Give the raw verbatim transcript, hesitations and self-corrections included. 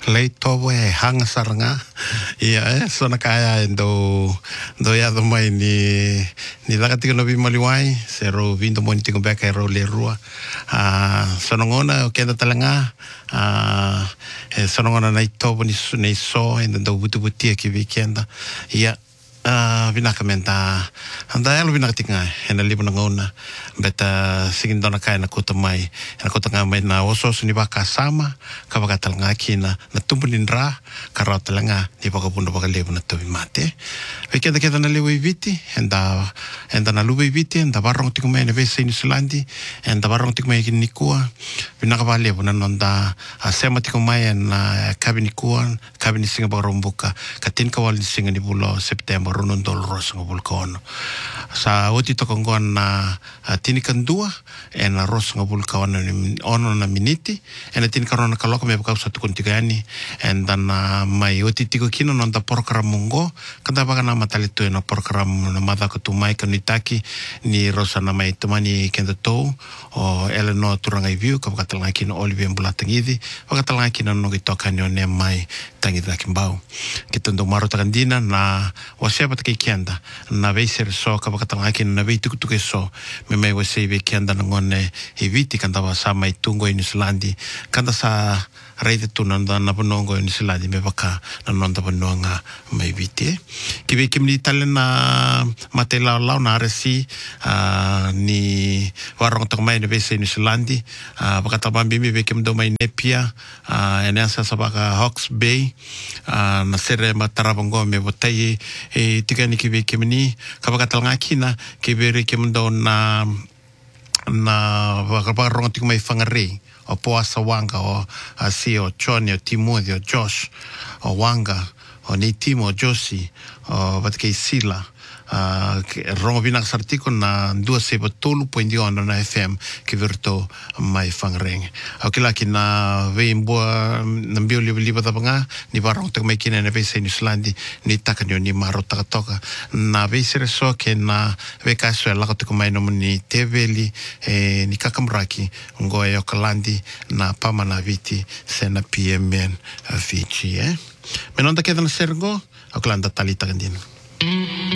lei tovo e hanga saranga ia e sona kaya ndo ndo ya do mai ni ni laga tiko no bimali wai se ro vindo mo ni tiko beka e ro le rua a sono ngona o kenda talanga a e sono ngona nei tovo ni nei so e ndo butu buti ki weekenda ia Uh, vinaka menta anda elo vinaka tinga ena libo na ngona beta singin dona kai na kota mai na kota nga mai na oso ni baka sama ka baka talanga kina na tumbunin ra ka ra talanga ni baka pundo baka libo na tobi mate wekenda keda na libo viti enda enda na lubo viti enda barong tiku mai na vese ni Sulandi enda barong tiku mai ni kua vinaka ba libo na nonda sema tiku mai na kabini kua kabini singa ba rombuka ka tin ka wal singa ni bulo September runun doloroso ng vulkano. Sa uti to kong na uh, tinikan dua e na ros ng vulkano ono na miniti e na tinikaron na kaloko may bakaw sa tukon tigani and then uh, may uti tiko kino nonda program mungo kanda baka na matalito na program na mada ko tumay kanitaki ni rosa na may tumani kenda to o eleno turangay view kapag talanga kino Olivier Bulatangidi kapag talanga kino nung ito kanyo ne may tangid na kimbao kitong dumaro takandina na wasiya pat kay kianda na beiser so kapag talanga kino na bei tukutuke so may may wasiya bei kianda nangon e hiviti kanda sa may tungo in Islandi kanda sa raite tu nanda na panongo in Islandi may baka nanonda panonga may viti kibe kimni talen na matela lao na resi uh, ni warong takmay na bese in Islandi uh, baka tabambi mi bekim do may nepia uh, enasa sa baka Hawks Bay uh, na sere matarabongo me botay e tigani kibe kimni kapag talanga kina kibe rekim do na na bakarong tiku may fangare o poasa wanga o si o Johnny o Timothy o Josh o wanga o ni Timo o Josie o batkay sila uh, rongo binak sartiko na dua seba tolu point one na F M ki virto may fangreng o kilaki na vein bua nambio liba tabanga ni barong tak may kina na vese in Islandi ni takanyo ni maro takatoka na vese reso ke na vekaso lako tiko may nomo ni teveli e ni kakamraki ngoe o kalandi na pamana viti sena P M N Fiji eh menonda keda na sergo o kalanda talita kandina